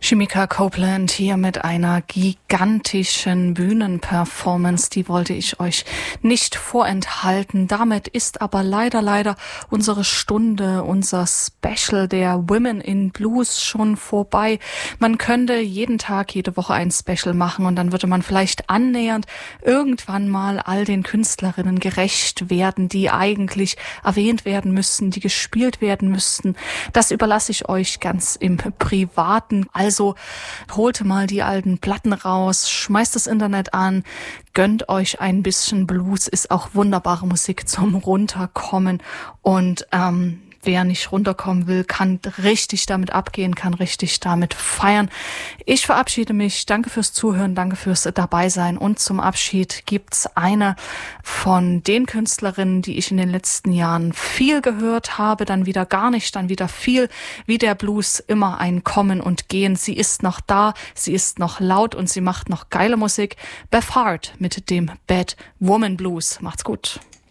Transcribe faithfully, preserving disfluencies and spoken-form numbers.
Shemekia Copeland hier mit einer gigantischen Bühnenperformance, die wollte ich euch nicht vorenthalten. Damit ist aber leider, leider unsere Stunde, unser Special der Women in Blues schon vorbei. Man könnte jeden Tag, jede Woche ein Special machen und dann würde man vielleicht annähernd irgendwann mal all den Künstlerinnen gerecht werden, die eigentlich erwähnt werden müssten, die gespielt werden müssten. Das überlasse ich euch ganz im Privaten. Also holt mal die alten Platten raus, schmeißt das Internet an, gönnt euch ein bisschen Blues, ist auch wunderbare Musik zum Runterkommen und ähm, wer nicht runterkommen will, kann richtig damit abgehen, kann richtig damit feiern. Ich verabschiede mich. Danke fürs Zuhören, danke fürs Dabeisein. Und zum Abschied gibt's eine von den Künstlerinnen, die ich in den letzten Jahren viel gehört habe, dann wieder gar nicht, dann wieder viel. Wie der Blues, immer ein Kommen und Gehen. Sie ist noch da, sie ist noch laut und sie macht noch geile Musik. Beth Hart mit dem Bad Woman Blues. Macht's gut.